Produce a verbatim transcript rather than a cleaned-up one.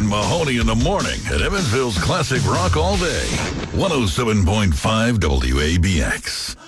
and Mahoney in the morning at Evansville's Classic Rock all day. one oh seven point five W A B X.